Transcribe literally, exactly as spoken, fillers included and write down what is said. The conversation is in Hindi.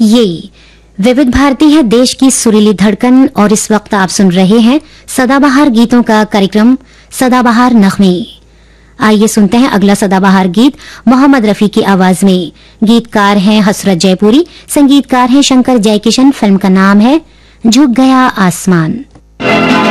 ये विविध भारती है, देश की सुरीली धड़कन, और इस वक्त आप सुन रहे हैं सदाबहार गीतों का कार्यक्रम सदाबहार नगमे। आइए सुनते हैं अगला सदाबहार गीत मोहम्मद रफी की आवाज में। गीतकार हैं हसरत जयपुरी, संगीतकार हैं शंकर जयकिशन। फिल्म का नाम है झुक गया आसमान।